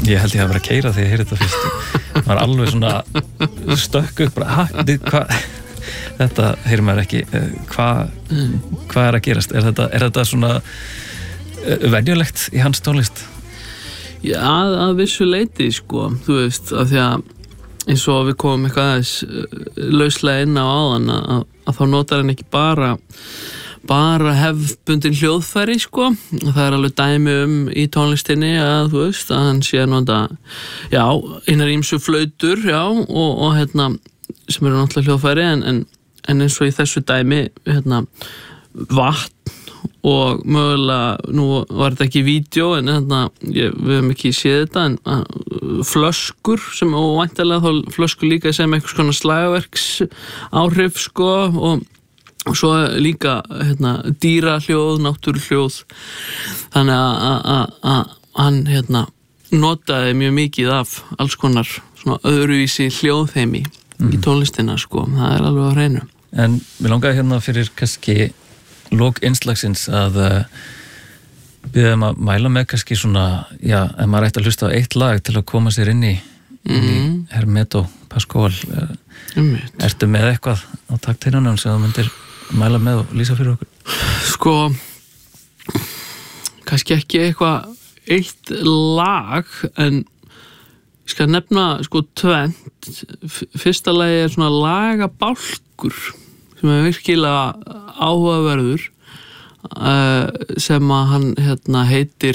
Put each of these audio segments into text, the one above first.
Ég held ég að vera að keyra þegar ég heyrði þetta fyrst. Var alveg svona stökk upp bara, hvað þetta heyrir maður ekki. Hvað að gerast? Er þetta svona venjulegt í hans tónlist? Já, að vissu leyti, sko, þú veist, af því að eins og við komum eitthvað aðeins lauslega inn á áðan að þá notar hann ekki bara hefðbundin hljóðfæri, sko. Það alveg dæmi í tónlistinni að, þú veist, að hann sé að nota, já, hinar ýmsu flautur, já, og hérna, sem eru náttúrulega hljóðfæri, en eins og í þessu dæmi, hérna, vatn og mögulega, nú var þetta ekki vídeo, en hérna, við höfum ekki séð þetta, en flöskur, sem óvæntanlega þá flöskur líka sem eitthvað svona slagverks áhrif, sko, og svo líka hérna, dýrahljóð, náttúruhljóð. Þannig að hann hérna, notaði mjög mikið af alls konar svona öðruvísi hljóðheimi í tónlistina, sko. Það alveg á hreinu. En við langaði hérna fyrir kannski lok innslagsins að biðum að mæla með kannski svona, já, ef maður ætti að hlusta á eitt lag til að koma sér inn í Hermeto Pascual. Ertu með eitthvað á takteinunum sem þú myndir mæla með og lýsa fyrir okkur? Sko, kannski ekki eitthvað eitt lag, en ég skal nefna sko tvennt. Fyrsta lagi svona lagabálkur sem virkilega áhugaverður, sem að hann hérna heitir,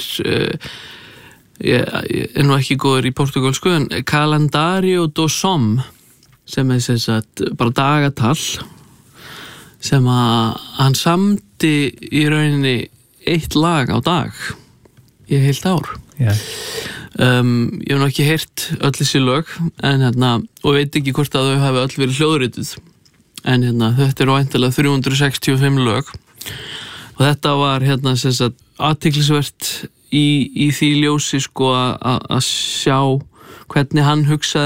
ég nú ekki góður í portugalsku, en Calendario do Som, sem sem sagt bara dagatal, sem að hann samdi í rauninni eitt lag á dag í heilt ár. Yeah. Ég hef nú ekki heyrt öll þessi lög, en hérna, og veit ekki hvort að þau hafi öll verið hljóðrituð, en hérna, þetta eru væntanlega 365 lög, og þetta var hérna sem sagt athyglisvert í því ljósi, sko, að sjá hvernig hann hugsaði